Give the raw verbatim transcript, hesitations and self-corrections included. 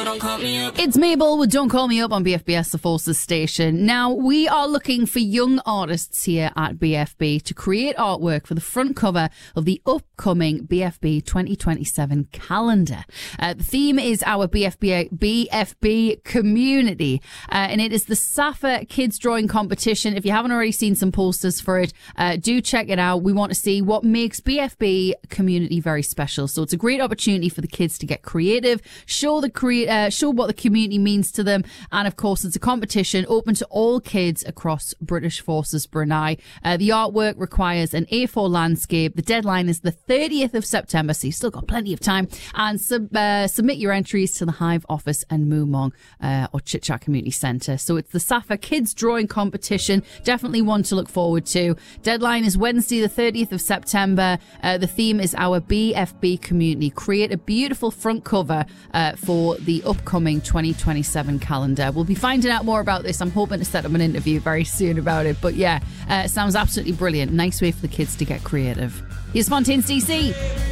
don't call me up. It's Mabel with Don't Call Me Up on B F B S, the Forces station. Now, we are looking for young artists here at B F B to create artwork for the front cover of the upcoming B F B twenty twenty-seven calendar. Uh, the theme is our B F B, B F B community, uh, and it is the Safa Kids Drawing Competition. If you haven't already seen some posters for it, uh, do check it out. We want to see what makes B F B community very special. So it's a great opportunity for the kids to get creative, show the crea- uh, show what the community means to them, and of course it's a competition open to all kids across British Forces Brunei. Uh, the artwork requires an A four landscape. The deadline is the thirtieth of September, so you've still got plenty of time. And sub- uh, submit your entries to the Hive office and Moomong uh, or Chit Chat Community Centre. So it's the Safa Kids Drawing Competition. Definitely one to look forward to. Deadline is Wednesday the thirtieth of September. Uh, the theme is our B F B community. Create a beautiful front cover uh, for the upcoming twenty twenty-seven calendar. We'll be finding out more about this. I'm hoping to set up an interview very soon about it. But yeah, uh, it sounds absolutely brilliant. Nice way for the kids to get creative. Here's Fontaines D C.